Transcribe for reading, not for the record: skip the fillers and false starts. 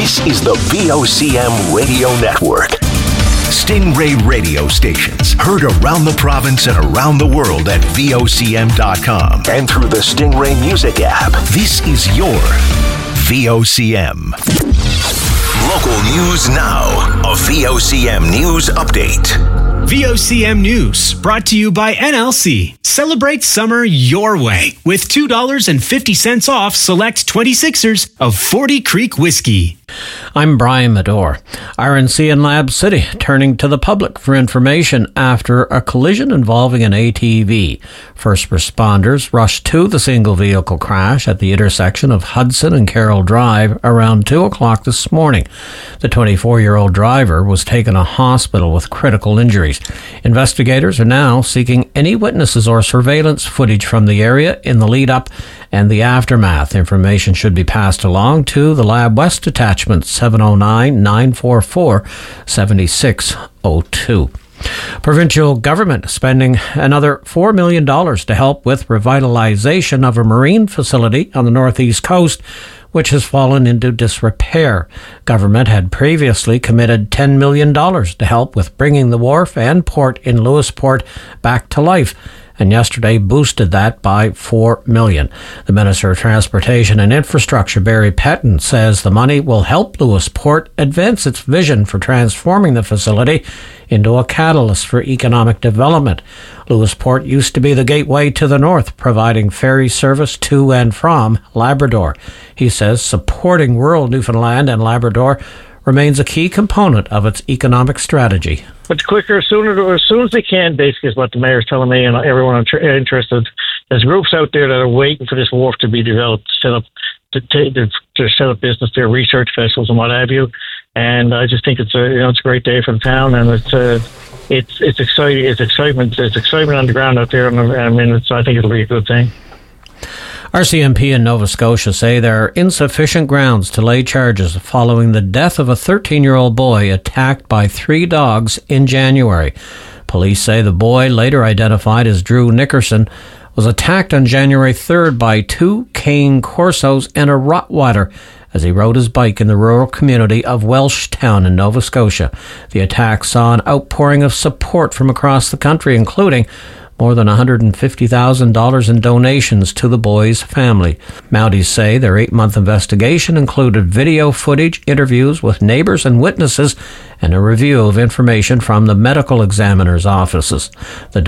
This is the VOCM Radio Network. Stingray radio stations heard around the province and around the world at VOCM.com and through the Stingray Music app. This is your VOCM. Local news now. A VOCM News Update. VOCM News, brought to you by NLC. Celebrate summer your way with $2.50 off select 26ers of 40 Creek Whiskey. I'm Brian Medore. RNC in Lab City turning to the public for information after a collision involving an ATV. First responders rushed to the single vehicle crash at the intersection of Hudson and Carroll Drive around 2 o'clock this morning. The 24-year-old driver was taken to hospital with critical injuries. Investigators are now seeking any witnesses or surveillance footage from the area in the lead-up and the aftermath. Information should be passed along to the Lab West Detachment 709-944-7602. Provincial government spending another $4 million to help with revitalization of a marine facility on the northeast coast, which has fallen into disrepair. Government had previously committed $10 million to help with bringing the wharf and port in Lewisport back to life, and yesterday boosted that by $4 million. The Minister of Transportation and Infrastructure, Barry Petton, says the money will help Lewisport advance its vision for transforming the facility into a catalyst for economic development. Lewisport used to be the gateway to the north, providing ferry service to and from Labrador. He says supporting rural Newfoundland and Labrador remains a key component of its economic strategy. But quicker, sooner, as soon as they can, basically, is what the mayor's telling me and everyone interested. There's groups out there that are waiting for this wharf to be developed, to set up business there, research festivals and what have you. And I just think it's a great day for the town, and it's exciting. It's excitement. It's excitement on the ground out there, and I think it'll be a good thing. RCMP in Nova Scotia say there are insufficient grounds to lay charges following the death of a 13-year-old boy attacked by 3 dogs in January. Police say the boy, later identified as Drew Nickerson, was attacked on January 3rd by 2 cane corsos and a Rottweiler as he rode his bike in the rural community of Welshtown in Nova Scotia. The attack saw an outpouring of support from across the country, including more than $150,000 in donations to the boy's family. Mounties say their 8-month investigation included video footage, interviews with neighbors and witnesses, and a review of information from the medical examiner's offices. The